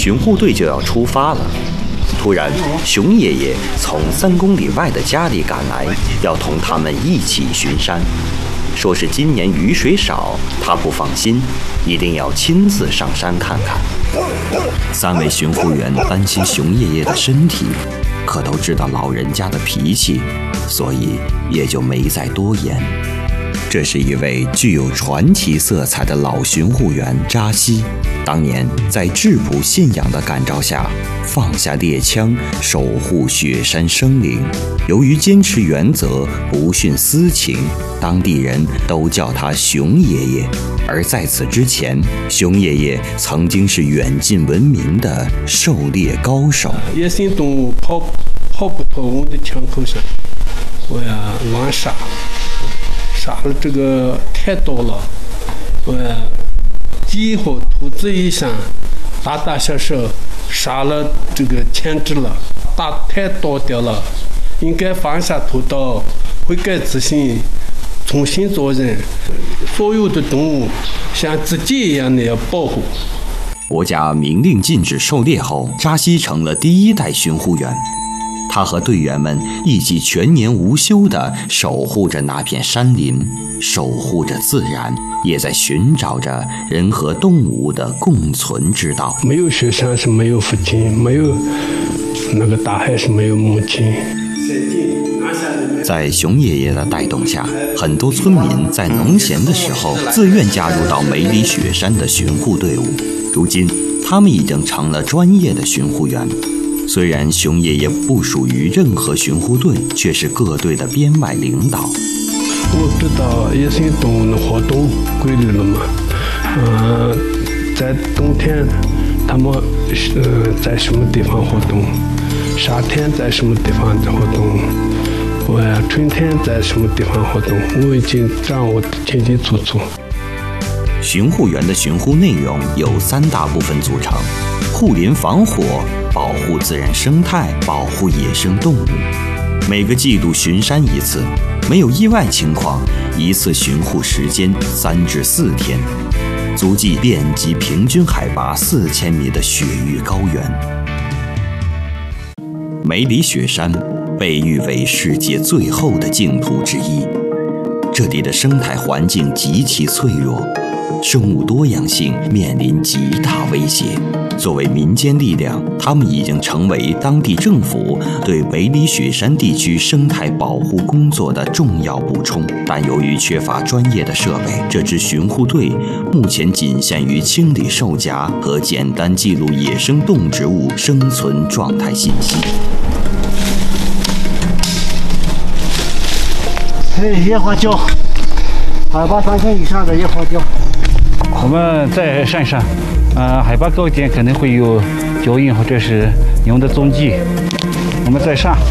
巡护队就要出发了。突然，熊爷爷从3公里外的家里赶来，要同他们一起巡山。说是今年雨水少，他不放心，一定要亲自上山看看。3位巡护员担心熊爷爷的身体，可都知道老人家的脾气，所以也就没再多言。这是一位具有传奇色彩的老巡护员扎西，当年在质朴信仰的感召下，放下猎枪，守护雪山生灵。由于坚持原则，不徇私情，当地人都叫他熊爷爷。而在此之前，熊爷爷曾经是远近闻名的狩猎高手。 野生动物跑不脱我的枪口上，我要乱杀。杀了这个太多了，鸡和兔子以上，大大小小杀了这个牵制了，打太多掉了，应该放下屠刀，悔改自新，重新做人。所有的动物像自己一样的要保护。 国家明令禁止狩猎后，扎西成了第1代巡护员。他和队员们一起全年无休地守护着那片山林，守护着自然，也在寻找着人和动物的共存之道。 没有雪山是没有父亲，没有那个大海是没有母亲。 在熊爷爷的带动下，很多村民在农闲的时候自愿加入到梅里雪山的巡护队伍。如今，他们已经成了专业的巡护员。虽然熊爷爷不属于任何巡护队，却是各队的编外领导。 我知道野生动物的活动规律了嘛，在冬天他们在什么地方活动，夏天在什么地方活动，春天在什么地方活动，我已经掌握得清清楚楚。 巡护员的巡护内容有3大部分组成：护林防火、保护自然生态、保护野生动物。每个季度巡山一次，没有意外情况，一次巡护时间3至4天，足迹遍及平均海拔4000米的雪域高原。梅里雪山被誉为世界最厚的净土之一，这里的生态环境极其脆弱，生物多样性面临极大威胁。作为民间力量，他们已经成为当地政府对梅里雪山地区生态保护工作的重要补充。但由于缺乏专业的设备，这支巡护队目前仅限于清理兽夹和简单记录野生动植物生存状态信息。 野花椒，海拔3000以上的野花椒。 我们在山上，海拔高一点可能会有脚印或者是牛的踪迹。我们在上，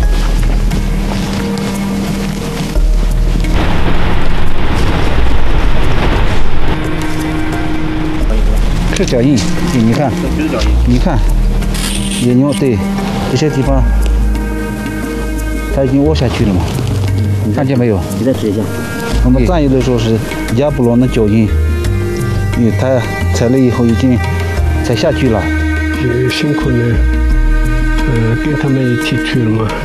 是脚印，对，你看，你看，野牛，对，这些地方它已经窝下去了嘛，你看见没有？ 你再指一下。 我们占有的时候是亚布罗的脚印。因为他踩了以后已经踩下去了， 辛苦呢，跟他们一起去了嘛。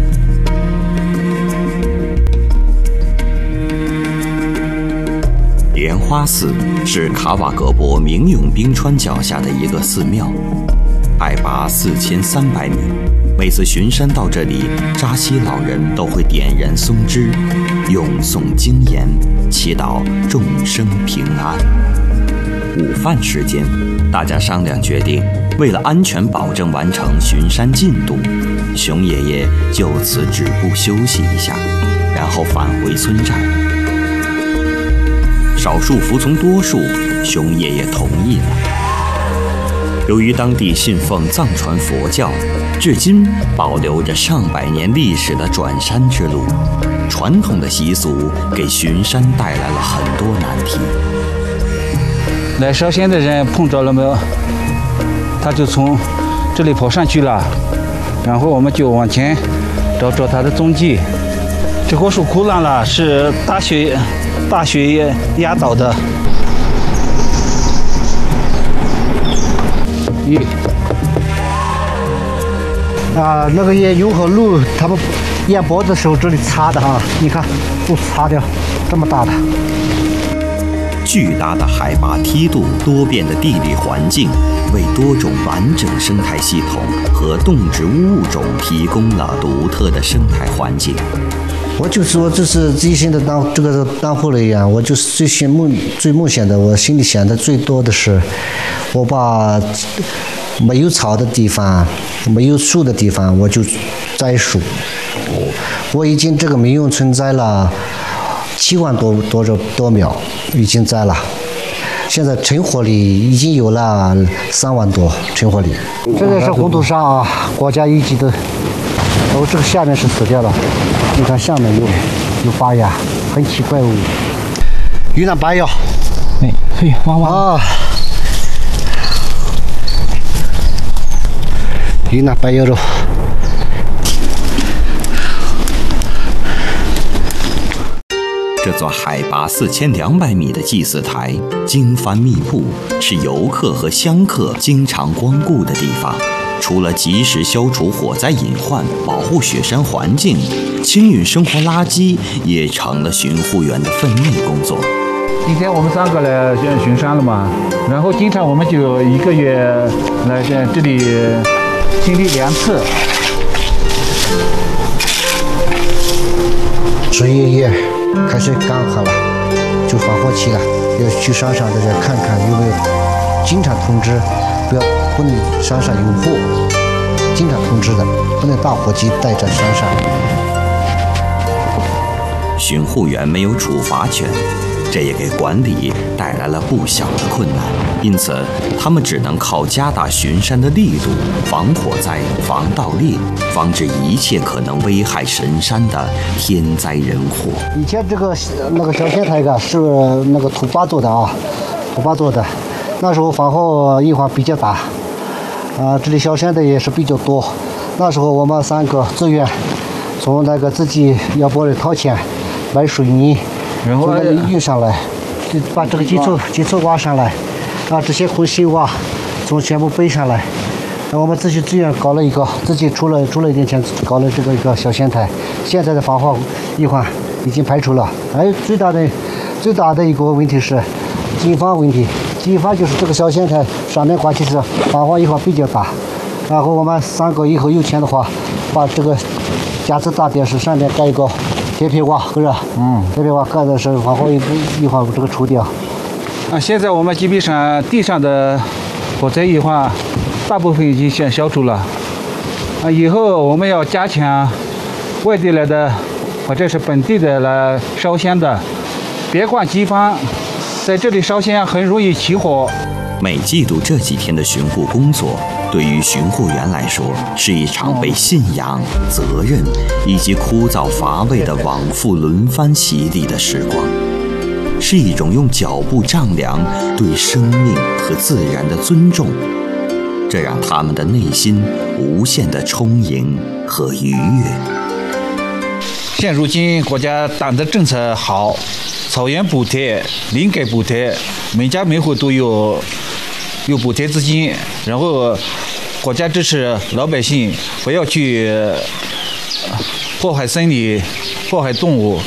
莲花寺是卡瓦格博明永冰川脚下的一个寺庙，海拔4300米。每次巡山到这里，扎西老人都会点燃松枝，咏诵经言，祈祷众生平安。午饭时间，大家商量决定，为了安全保证完成巡山进度，熊爷爷就此止步休息一下，然后返回村寨。少数服从多数，熊爷爷同意了。由于当地信奉藏传佛教，至今保留着上百年历史的转山之路，传统的习俗给巡山带来了很多难题。 来烧香的人碰着了没有？他就从这里跑上去了，然后我们就往前找他的踪迹。这棵树枯烂了，是大雪压倒的。 那个也有和路，他们沿坡的时候这里擦的啊，你看都擦掉，这么大的。 巨大的海拔梯度、多变的地理环境，为多种完整生态系统和动植物物种提供了独特的生态环境。 我就说这是自己现在当护理员，我就是最梦想的，我心里想的最多的是，我把没有草的地方、没有树的地方，我就栽树。我已经这个民用村栽了7万多苗，已经栽了。现在成活率已经有了3万多成活率。这个是红土沙啊，国家一级的。这个下面是死掉了，你看下面有发芽，很奇怪哦。云南白药， 嘿，哇啊，云南白药肉。 这座海拔4200米的祭祀台，经幡密布，是游客和香客经常光顾的地方。除了及时消除火灾隐患、保护雪山环境，清运生活垃圾也成了巡护员的分内工作。 今天我们3个来巡山了嘛，然后经常我们就1个月来这里清理2次。 11月开始干旱了，就防火期了，要去山上大家看看有没有，经常通知，不能山上有火，经常通知的，不能大火机带在山上。 巡护员没有处罚权，这也给管理带来了不小的困难，因此他们只能靠加大巡山的力度，防火灾、防盗猎，防止一切可能危害神山的天灾人祸。 以前那个小仙台是那个土巴做的啊，土巴做的，那时候防火隐患比较大。这里小山的也是比较多。那时候我们3个自愿从那个自己要不然掏钱买水泥，然后运上来，把这个基础挖上来，这些混凝瓦从全部背上来。我们自己自愿搞了一个，自己出了一点钱搞了这个一个小仙台。现在的防火隐患已经排除了。最大的一个问题是经费问题。经费就是这个小仙台上面挂起是防火隐患比较大。然后我们3个以后有钱的话，把这个架子大电视上面盖一个铁皮瓦，是吧？铁皮瓦盖的是防火隐患这个除掉。 现在我们基本上地上的火灾隐患大部分已经消除了。以后我们要加强外地来的或者是本地的来烧香的，别逛机房，在这里烧香很容易起火。 每季度这几天的巡护工作，对于巡护员来说，是一场被信仰、责任以及枯燥乏味的往复轮番洗礼的时光，是一种用脚步丈量对生命和自然的尊重，这让他们的内心无限的充盈和愉悦。 现如今国家党的政策好，草原补贴、林改补贴，每家每户都有补贴资金，然后国家支持老百姓不要去破坏森林、破坏动物，